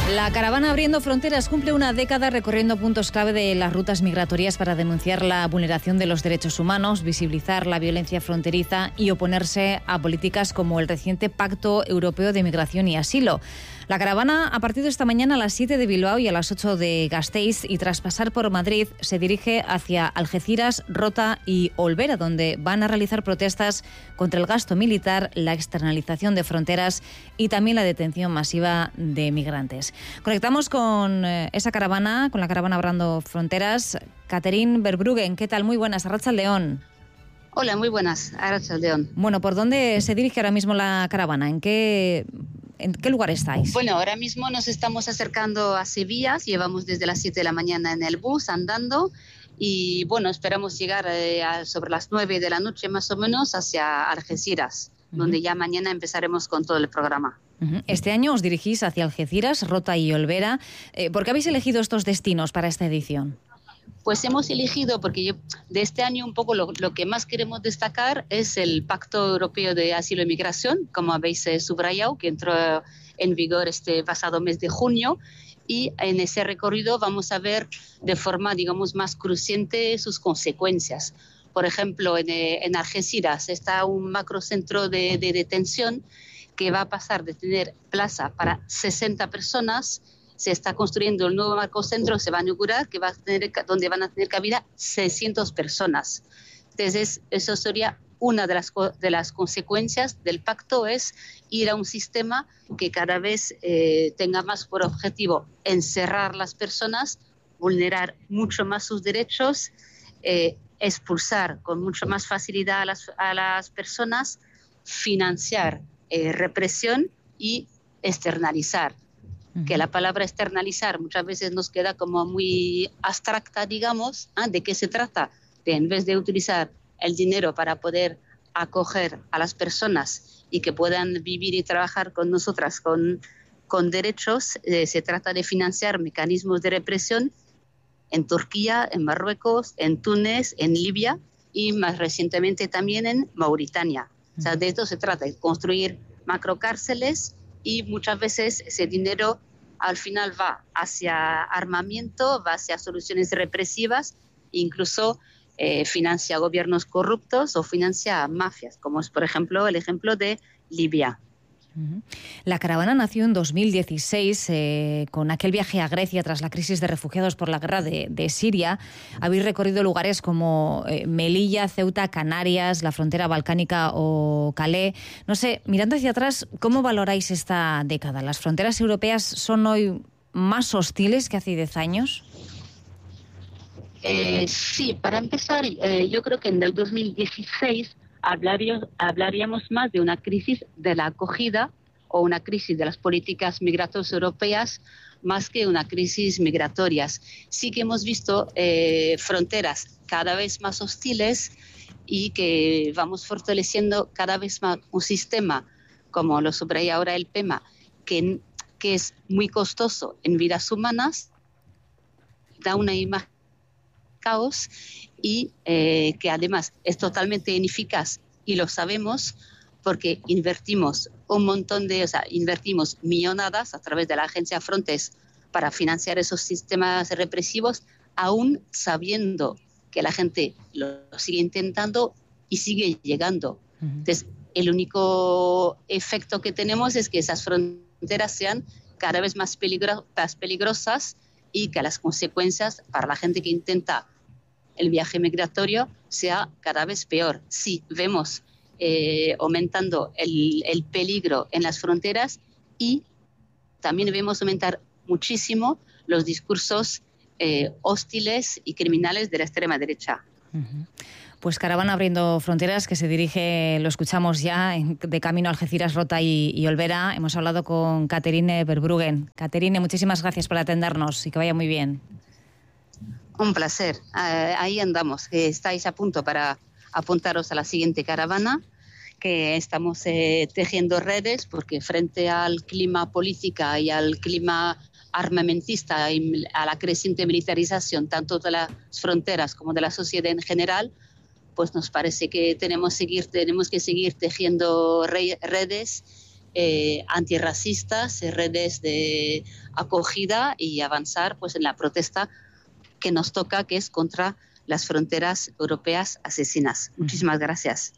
La caravana Abriendo Fronteras cumple una década recorriendo puntos clave de las rutas migratorias para denunciar la vulneración de los derechos humanos, visibilizar la violencia fronteriza y oponerse a políticas como el reciente Pacto Europeo de Migración y Asilo. La caravana ha partido esta mañana a las 7 de Bilbao y a las 8 de Gasteiz y tras pasar por Madrid se dirige hacia Algeciras, Rota y Olvera, donde van a realizar protestas contra el gasto militar, la externalización de fronteras y también la detención masiva de migrantes. Conectamos con esa caravana, con la caravana Abriendo Fronteras. Catherine Verbruggen, ¿qué tal? Muy buenas, Arratsaldeon. Hola, muy buenas, Arratsaldeon. Bueno, ¿por dónde se dirige ahora mismo la caravana? ¿En qué lugar estáis? Bueno, ahora mismo nos estamos acercando a Sevilla, llevamos desde las 7 de la mañana en el bus andando y bueno, esperamos llegar sobre las 9 de la noche más o menos hacia Algeciras, donde ya mañana empezaremos con todo el programa. Este año os dirigís hacia Algeciras, Rota y Olvera. ¿Por qué habéis elegido estos destinos para esta edición? Pues hemos elegido, porque de este año un poco lo que más queremos destacar es el Pacto Europeo de Asilo y Migración, como habéis subrayado, que entró en vigor este pasado mes de junio, y en ese recorrido vamos a ver de forma, digamos, más cruciente sus consecuencias. Por ejemplo, en Algeciras está un macrocentro de detención que va a pasar de tener plaza para 60 personas. Se está construyendo el nuevo macrocentro, se va a inaugurar, donde van a tener cabida 600 personas. Entonces, eso sería una de las consecuencias del pacto, es ir a un sistema que cada vez tenga más por objetivo encerrar las personas, vulnerar mucho más sus derechos, expulsar con mucho más facilidad a las personas, financiar represión y externalizar. Que la palabra externalizar muchas veces nos queda como muy abstracta, digamos. ¿De qué se trata? De en vez de utilizar el dinero para poder acoger a las personas y que puedan vivir y trabajar con nosotras con derechos, se trata de financiar mecanismos de represión en Turquía, en Marruecos, en Túnez, en Libia y más recientemente también en Mauritania. O sea, de esto se trata, de construir macrocárceles y muchas veces ese dinero al final va hacia armamento, va hacia soluciones represivas, incluso financia gobiernos corruptos o financia mafias, como es por ejemplo el ejemplo de Libia. La caravana nació en 2016 con aquel viaje a Grecia tras la crisis de refugiados por la guerra de Siria. Habéis recorrido lugares como Melilla, Ceuta, Canarias, la frontera balcánica o Calais. No sé, mirando hacia atrás, ¿cómo valoráis esta década? ¿Las fronteras europeas son hoy más hostiles que hace 10 años? Sí, para empezar, yo creo que en el 2016 hablaríamos más de una crisis de la acogida o una crisis de las políticas migratorias europeas más que una crisis migratorias. Sí que hemos visto fronteras cada vez más hostiles y que vamos fortaleciendo cada vez más un sistema, como lo subraya ahora el PEMA, que es muy costoso en vidas humanas, da una imagen caos y que además es totalmente ineficaz y lo sabemos porque invertimos invertimos millonadas a través de la agencia Frontex para financiar esos sistemas represivos, aún sabiendo que la gente lo sigue intentando y sigue llegando. Entonces, el único efecto que tenemos es que esas fronteras sean cada vez más peligrosas y que las consecuencias para la gente que intenta el viaje migratorio sea cada vez peor. Sí, vemos aumentando el peligro en las fronteras y también vemos aumentar muchísimo los discursos hostiles y criminales de la extrema derecha. Pues caravana Abriendo Fronteras, que se dirige, lo escuchamos ya, de camino a Algeciras, Rota y Olvera. Hemos hablado con Catherine Verbruggen. Catherine, muchísimas gracias por atendernos y que vaya muy bien. Un placer. Ahí andamos. Estáis a punto para apuntaros a la siguiente caravana, que estamos tejiendo redes, porque frente al clima política y al clima armamentista y a la creciente militarización tanto de las fronteras como de la sociedad en general, pues nos parece que tenemos que seguir tejiendo redes antirracistas, redes de acogida y avanzar pues en la protesta que nos toca, que es contra las fronteras europeas asesinas. Muchísimas gracias.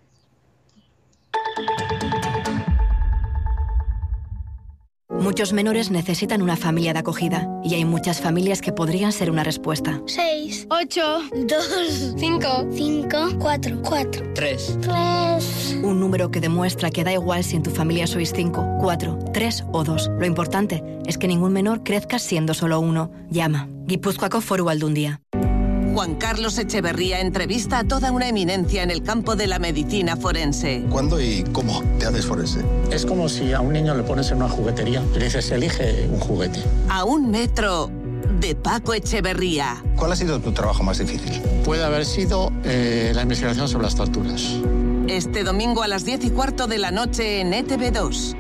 Muchos menores necesitan una familia de acogida y hay muchas familias que podrían ser una respuesta. 6, 8, 2, 5, 4, 3. Un número que demuestra que da igual si en tu familia sois 5, 4, 3 o 2. Lo importante es que ningún menor crezca siendo solo uno. Llama. Gipuzkoako Foru Aldundia. Juan Carlos Echeverría entrevista a toda una eminencia en el campo de la medicina forense. ¿Cuándo y cómo te haces forense? Es como si a un niño le pones en una juguetería y le dices, elige un juguete. A un metro de Paco Echeverría. ¿Cuál ha sido tu trabajo más difícil? Puede haber sido la investigación sobre las torturas. Este domingo a las 10:15 de la noche en ETV2.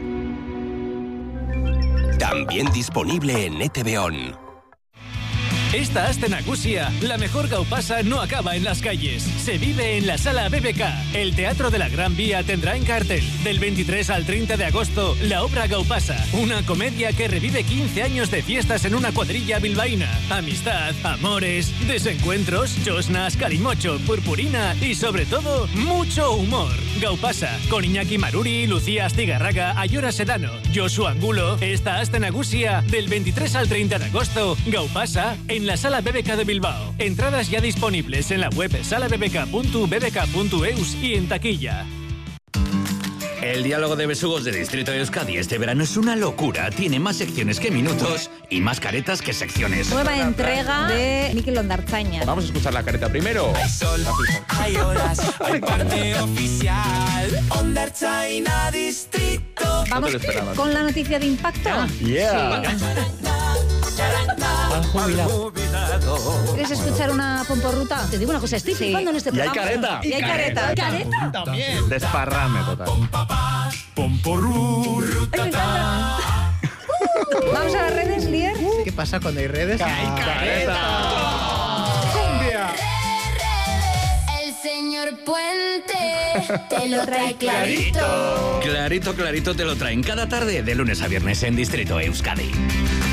También disponible en ETV On. Esta Aste Nagusia, la mejor gaupasa no acaba en las calles. Se vive en la Sala BBK. El Teatro de la Gran Vía tendrá en cartel, del 23 al 30 de agosto, la obra Gaupasa, una comedia que revive 15 años de fiestas en una cuadrilla bilbaína. Amistad, amores, desencuentros, chosnas, calimocho, purpurina y, sobre todo, mucho humor. Gaupasa, con Iñaki Maruri, Lucía Astigarraga, Ayora Sedano, Josu Angulo. Esta Aste Nagusia, del 23 al 30 de agosto, Gaupasa, en la Sala BBK de Bilbao. Entradas ya disponibles en la web salabbk.bbk.eus y en taquilla. El diálogo de besugos de Distrito de Euskadi este verano es una locura. Tiene más secciones que minutos y más caretas que secciones. Nueva entrega de Mikel Ondarzaña. Vamos a escuchar la careta primero. Hay sol, hay horas, hay parte oficial. Ondarzaina Distrito. Vamos con la noticia de impacto. Yeah. Sí. ¿Quieres escuchar una pomporruta? Te digo una cosa, estoy flipando en este programa. Y hay careta. Y hay careta. ¿Careta? También. Desparrame total. Pomporruta. Vamos a las redes, Lier. ¿Qué pasa cuando hay redes? ¡Hay careta! ¡Cumbia! El señor Puente te lo trae clarito. Clarito, clarito te lo traen cada tarde de lunes a viernes en Distrito Euskadi.